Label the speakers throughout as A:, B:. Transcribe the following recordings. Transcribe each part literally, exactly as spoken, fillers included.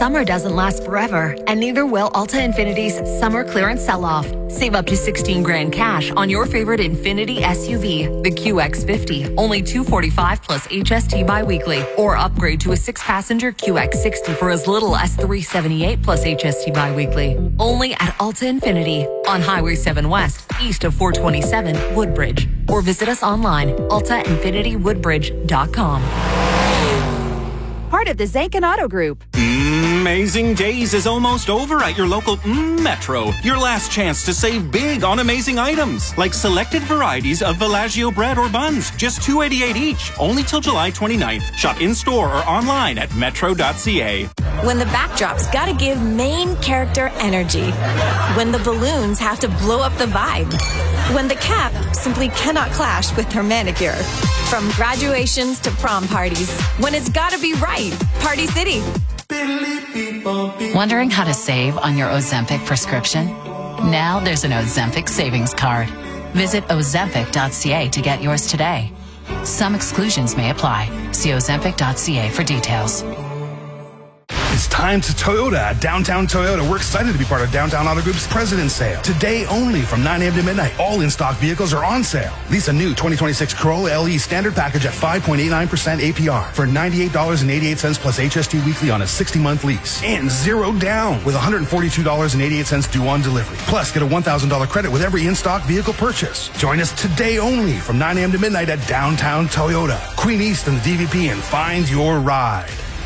A: Summer doesn't last forever, and neither will Alta Infinity's summer clearance sell-off. Save up to sixteen grand cash on your favorite Infiniti S U V, the Q X fifty, only two hundred forty-five dollars plus H S T biweekly, or upgrade to a six-passenger Q X sixty for as little as three hundred seventy-eight dollars plus H S T biweekly. Only at Alta Infinity on Highway seven West, east of four twenty-seven Woodbridge, or visit us online, alta infinity woodbridge dot com.
B: Part of the Zankin Auto Group.
C: Amazing Days is almost over at your local mm, Metro. Your last chance to save big on amazing items, like selected varieties of Villaggio bread or buns, just two dollars and eighty-eight cents each, only till July twenty-ninth. Shop in-store or online at metro dot c a.
D: When the backdrop's gotta give main character energy. When the balloons have to blow up the vibe. When the cap simply cannot clash with her manicure. From graduations to prom parties. When it's gotta be right. Party City.
E: Wondering how to save on your Ozempic prescription? Now there's an Ozempic savings card. Visit ozempic dot c a to get yours today. Some exclusions may apply. See ozempic dot c a for details.
F: It's time to Toyota at Downtown Toyota. We're excited to be part of Downtown Auto Group's President's Sale. Today only from nine a.m. to midnight, all in-stock vehicles are on sale. Lease a new twenty twenty-six Corolla L E standard package at five point eight nine percent A P R for ninety-eight dollars and eighty-eight cents plus H S T weekly on a sixty-month lease. And zero down with one hundred forty-two dollars and eighty-eight cents due on delivery. Plus, get a one thousand dollars credit with every in-stock vehicle purchase. Join us today only from nine a.m. to midnight at Downtown Toyota, Queen East and the D V P, and find your ride.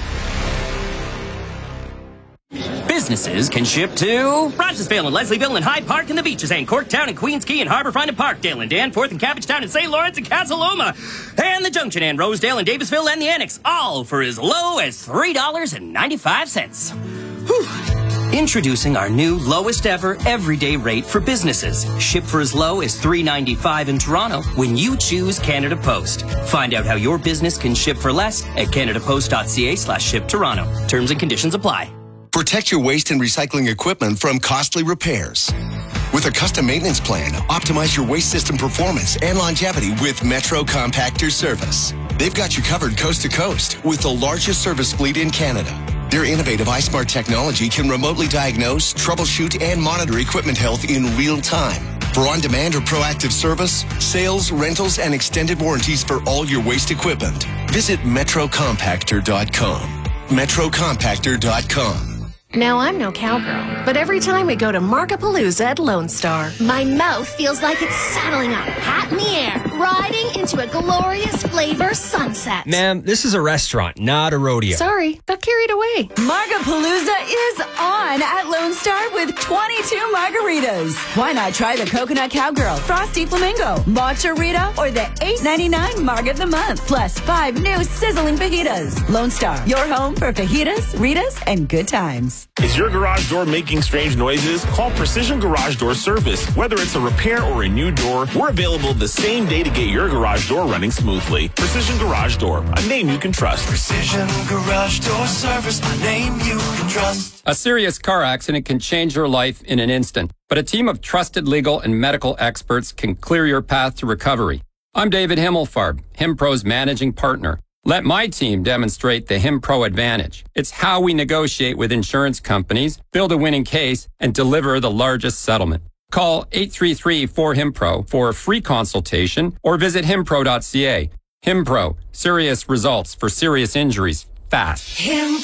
G: Businesses can ship to Rogersville and Leslieville and Hyde Park and the Beaches and Corktown and Queens Quay and Harborfront and Parkdale and Danforth and Cabbagetown and Saint Lawrence and Casa Loma and the Junction and Rosedale and Davisville and the Annex, all for as low as three dollars and ninety-five cents. Whew. Introducing our new lowest ever everyday rate for businesses. Ship for as low as three dollars and ninety-five cents in Toronto when you choose Canada Post. Find out how your business can ship for less at canada post dot c a slash ship Toronto. Terms and conditions apply.
H: Protect your waste and recycling equipment from costly repairs. With a custom maintenance plan, optimize your waste system performance and longevity with Metro Compactor Service. They've got you covered coast to coast with the largest service fleet in Canada. Their innovative iSmart technology can remotely diagnose, troubleshoot, and monitor equipment health in real time. For on-demand or proactive service, sales, rentals, and extended warranties for all your waste equipment, visit metro compactor dot com. metro compactor dot com.
I: Now, I'm no cowgirl, but every time we go to Markapalooza at Lone Star, my mouth feels like it's saddling up, hat in the air, riding into a glorious flavor sunset.
J: Ma'am, this is a restaurant, not a rodeo.
I: Sorry, got carried away.
B: Margapalooza is on at Lone Star with twenty-two margaritas. Why not try the Coconut Cowgirl, Frosty Flamingo, Matcha Rita, or the eight ninety-nine Marg of the Month, plus five new sizzling fajitas. Lone Star, your home for fajitas, Ritas, and good times.
K: Is your garage door making strange noises? Call Precision Garage Door Service. Whether it's a repair or a new door, we're available the same day to get your garage door running smoothly. Precision Garage Door, a name you can trust.
L: Precision Garage Door Service, a name you can trust.
M: A serious car accident can change your life in an instant, but a team of trusted legal and medical experts can clear your path to recovery. I'm David Himmelfarb, HimPro's managing partner. Let my team demonstrate the HimPro advantage. It's how we negotiate with insurance companies, build a winning case, and deliver the largest settlement. Call eight three three four HimPro for a free consultation or visit himpro dot c a. HimPro, serious results for serious injuries, fast.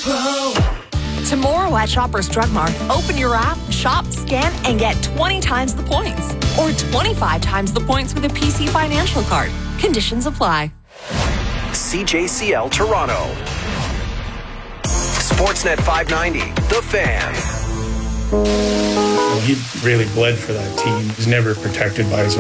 A: HimPro. Tomorrow at Shoppers Drug Mart, open your app, shop, scan, and get twenty times the points. Or twenty-five times the points with a P C Financial Card. Conditions apply.
N: C J C L Toronto. Sportsnet five ninety, The Fan.
O: He really bled for that team. He was never protected by his